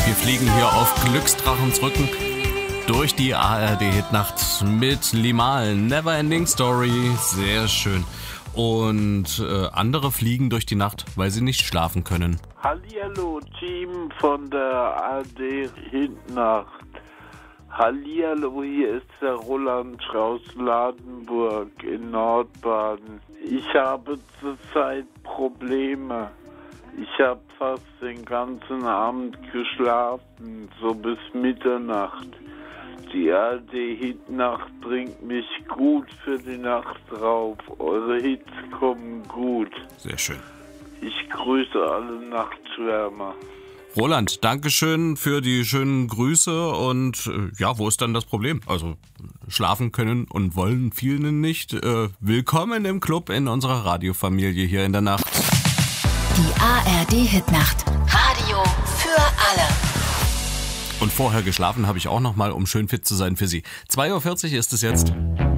Wir fliegen hier auf Glücksdrachens Rücken durch die ARD-Hitnacht mit Limahl. Neverending Story, sehr schön. Und andere fliegen durch die Nacht, weil sie nicht schlafen können. Hallihallo, Team von der ARD-Hitnacht. Hallihallo, hier ist der Roland aus Ladenburg in Nordbaden. Ich habe zurzeit Probleme. Ich habe fast den ganzen Abend geschlafen, so bis Mitternacht. Die ARD-Hitnacht bringt mich gut für die Nacht drauf. Eure Hits kommen gut. Sehr schön. Ich grüße alle Nachtschwärmer. Roland, Dankeschön für die schönen Grüße und ja, wo ist dann das Problem? Also schlafen können und wollen vielen nicht. Willkommen im Club in unserer Radiofamilie hier in der Nacht. Die ARD-Hitnacht. Radio für alle. Und vorher geschlafen habe ich auch nochmal, um schön fit zu sein für Sie. 2:40 Uhr ist es jetzt.